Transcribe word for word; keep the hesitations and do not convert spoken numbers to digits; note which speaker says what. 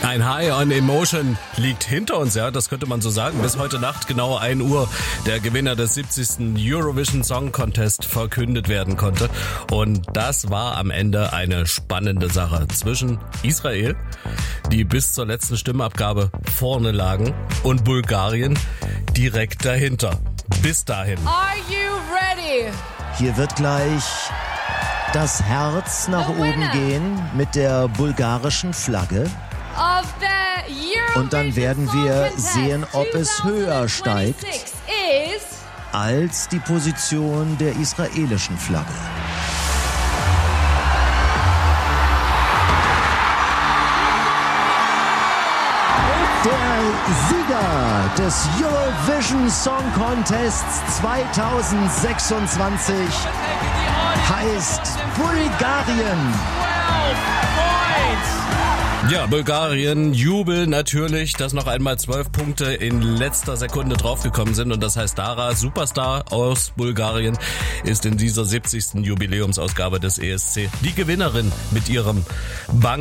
Speaker 1: Ein High on Emotion liegt hinter uns, ja, das könnte man so sagen. Bis heute Nacht, genau ein Uhr, der Gewinner des siebzigsten Eurovision Song Contest verkündet werden konnte. Und das war am Ende eine spannende Sache zwischen Israel, die bis zur letzten Stimmabgabe vorne lagen, und Bulgarien direkt dahinter. Bis dahin.
Speaker 2: Are you ready?
Speaker 3: Hier wird gleich das Herz nach oben gehen mit der bulgarischen Flagge. Und dann werden wir sehen, ob es höher steigt als die Position der israelischen Flagge. Der Sieger des Eurovision Song Contests zweitausendsechsundzwanzig heißt Bulgarien.
Speaker 1: Ja, Bulgarien jubeln natürlich, dass noch einmal zwölf Punkte in letzter Sekunde draufgekommen sind. Und das heißt, Dara, Superstar aus Bulgarien, ist in dieser siebzigsten Jubiläumsausgabe des E S C die Gewinnerin mit ihrem Bang.